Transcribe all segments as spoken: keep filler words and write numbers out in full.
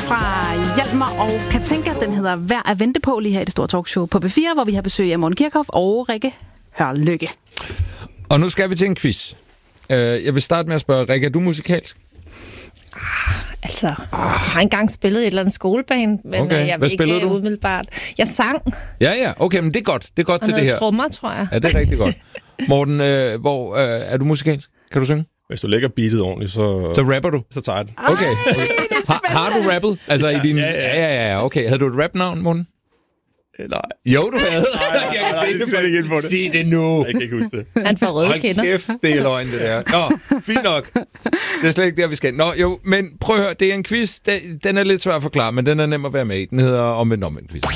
fra Hjalmar og Katinka. Den hedder Værd at vente på lige her i det store talkshow på B fire, hvor vi har besøg af Morten Kirchhoff og Rikke Hørlykke. Og nu skal vi til en quiz. Jeg vil starte med at spørge, Rikke, er du musikalsk? Ah, altså, ah. jeg har engang spillet et eller andet skolebane, men okay. jeg vil ikke du? umiddelbart. Jeg sang. Ja, ja, okay, men det er godt. Det er godt og til det her. Og trommer, tror jeg. Ja, det er rigtig godt. Morten, øh, hvor øh, er du musikalsk? Kan du synge? Hvis du lægger beatet ordentligt, så... Så rapper du? Så tager jeg den. Okay. okay. Har, har du rappet? Altså i din... Ja, ja, ja, ja, okay. Havde du et rap-navn, Morten? Nej. Jo, du havde. Nej, nej, nej, jeg kan se det, det. Sig det nu. Jeg kan ikke huske det. Han får røde kender. Hold kæft, det er løgn, det der. Nå, fint nok. Det er slet ikke der, vi skal. Nå, jo, men prøv at høre, det er en quiz. Den er lidt svær at forklare, men den er nem at være med i. Den hedder Omvendt Omvendt Quiz.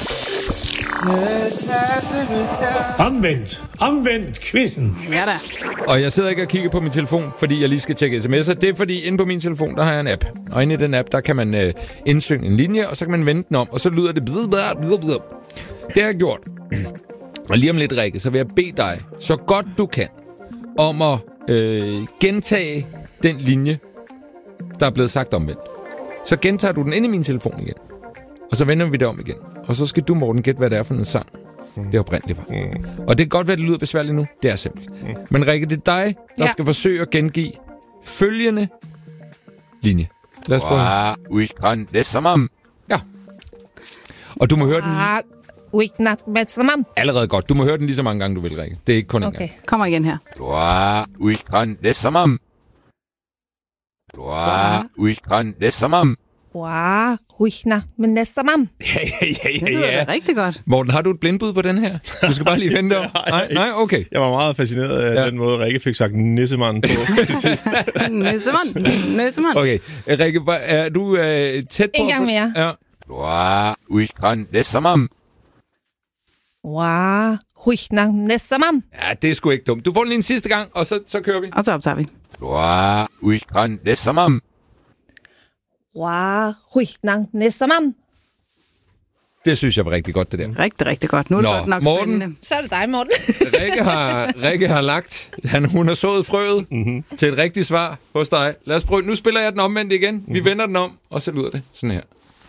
Omvendt. Omvendt quizzen. Ja da. Og jeg sidder ikke og kigger på min telefon, fordi jeg lige skal tjekke sms'er. Det er fordi, inde på min telefon, der har jeg en app. Og inde i den app, der kan man øh, indsynge en linje, og så kan man vende den om, og så lyder det bid, bid, bid, bid. Det har jeg gjort. Og lige om lidt, Rikke, så vil jeg bede dig, så godt du kan, om at øh, gentage den linje, der er blevet sagt omvendt. Så gentager du den ind i min telefon igen. Og så vender vi det om igen. Og så skal du, Morten, gætte, hvad det er for en sang, mm. det oprindeligt var. Mm. Og det kan godt være, det lyder besværligt nu. Det er simpelt. Mm. Men Rikke, det er dig, der ja. skal forsøge at gengive følgende linje. Lad os prøve. Ja. Og du må høre den... Allerede godt. Du må høre den lige så mange gange, du vil, Rikke. Det er ikke kun okay. en gang. Kommer igen her. Wow, huikna, men næste mam. Ja, ja, ja, ja. Det lyder da rigtig godt. Morten, har du et blindbud på den her? Du skal bare lige vente om. Nej, nej, okay. Jeg var meget fascineret af ja. den måde, Rikke fik sagt nissemand på til sidst. Nissemand, nissemand. Okay, Rikke, er du øh, tæt på? En gang mere. Ja. Wow, huikna, næste mam. Ja, det er sgu ikke dumt. Du får den lige en sidste gang, og så, så kører vi. Og så optager vi. Wow, huikna, næste mam. Det synes jeg var rigtig godt, det der. Rigtig, rigtig godt. Nu er det Nå, godt nok Morten, spændende. Så er det dig, Morten. Rikke har, Rikke har lagt, han, hun har sået frøet mm-hmm. til et rigtigt svar hos dig. Lad os prøve. Nu spiller jeg den omvendt igen. Vi mm-hmm. vender den om, og så lyder det sådan her.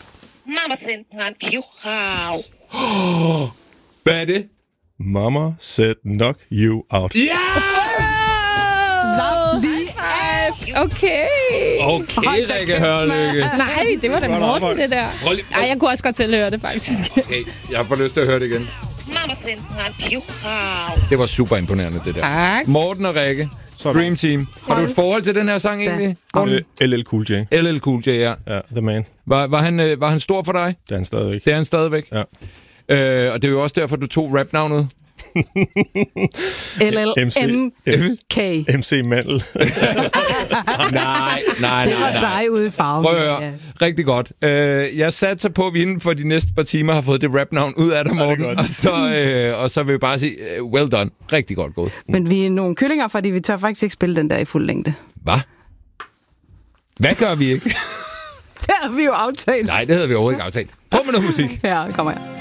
Oh, hvad er det? Mama said knock you out. Ja! Yeah! Okay. Okay, Rikke Hørlykke. Nej, det var da Morten, det der. Nej, jeg kunne også godt tilhøre det, faktisk. Okay, jeg får lyst til at høre det igen. Det var super imponerende, det der. Tak. Morten og Rikke, Dream Team. Har du et forhold til den her sang egentlig? L L Cool J. L L Cool J, ja. Ja, the man. Var, var, han, var han stor for dig? Det er han stadigvæk. Det er han stadigvæk? Ja. Øh, og det er jo også derfor, du tog rap-navnet. L L M K. M C Mandel. nej, nej, nej. Det var dig ude i farven. Prøv at høre. Ja. Rigtig godt. Øh, jeg satser på, at vi inden for de næste par timer har fået det rap-navn ud af dig, Morten. Og så, øh, og så vil vi bare sige, uh, well done. Rigtig godt gået. Men vi er nogle kyllinger, fordi vi tør faktisk ikke spille den der i fuld længde. Hvad? Hvad gør vi ikke? Det havde vi jo aftalt. Nej, det havde vi overhovedet ikke aftalt. På med noget musik. Ja, kommer jeg.